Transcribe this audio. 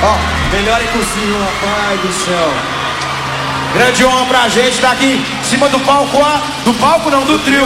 Ó, melhor impossível, rapaz do céu. Grande honra pra gente estar aqui em cima do palco, do palco não, do trio.